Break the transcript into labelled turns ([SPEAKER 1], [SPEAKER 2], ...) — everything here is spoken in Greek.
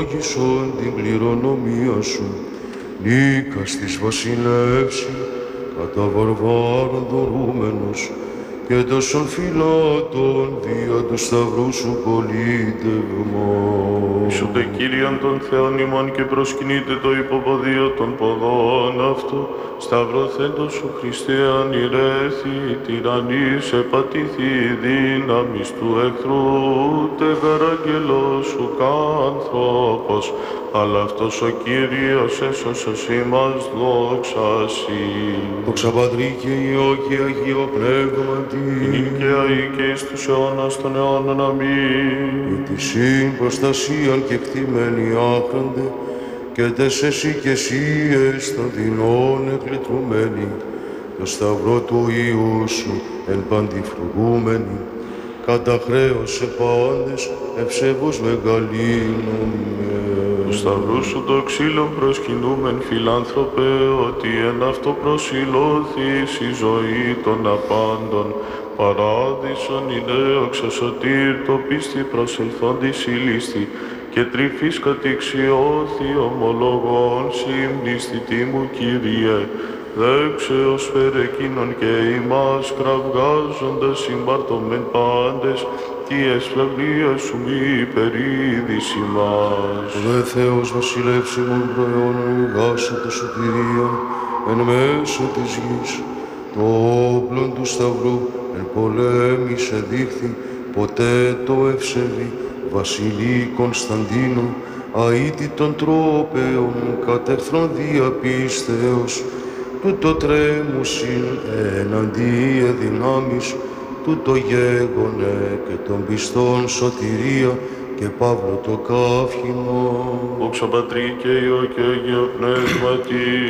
[SPEAKER 1] Ίσον την κληρονομία σου, νίκας της βασιλεύση, κατά βαρβάρων δωρούμενος, και τόσων φυλάτων δια του σταυρού σου πολίτευμα.
[SPEAKER 2] Ισοτε Κύριον των Θεών ημών και προσκυνείτε το υποποδίο των ποδών αυτού, σταυρωθέντος σου Χριστέ ανηρέθη, τυραννής επατήθη δύναμις του εχθρού, τε γαραγγελός σου κάνθρωπος, αλλά αυτός ο Κύριος έσωσος ημάς δόξα σοι.
[SPEAKER 1] Δόξα Πατρί και Υιό και Αγίο Πνεύματι,
[SPEAKER 2] Νίκαια ή και εις τους αιώνας των αιώνων αμήν.
[SPEAKER 1] η τη σύν προστασίαν και κτημένη άχραντε, και τες εσύ και εσύ εις των δεινών εκλητρουμένη, το σταυρό του Υιού σου εν παντή φρουρούμενη, καταχρέωσε πάντες ευσεβούς μεγαλύνομαι.
[SPEAKER 2] Του σταυρού σου το ξύλο προσκυνούμεν φιλάνθρωπε, ότι εν αυτό προσιλώθης η ζωή των απάντων. Παράδεισον είναι οξοσωτήρ το πίστη προσελθόντης η λίστη, και τρυφής κατηξιώθη ομολογών συμνηστητή μου Κύριε. Δέξεως φερ εκείνον και ημάς κραυγάζοντας συμπαρτωμεν πάντες, τι εσφλαγνία σου μη περίδης ημάς.
[SPEAKER 1] Δε Θεός βασιλεύς ημών προαιώνων γάσε το σωτηρίον εν μέσω της γης. Το όπλον του σταυρού εν πολέμησε δείχθη, ποτέ το ευσεβή βασιλεί Κωνσταντίνο, αίτητον τρόπεων κατεχθρον διαπίστεως, τούτο τρέμουσιν εναντίε δυνάμεις, τούτο γέγονε και των πιστών σωτηρία, και Παύλο το καύχημα.
[SPEAKER 2] Δόξα Πατρί και Υιό και Αγίο Πνεύματι.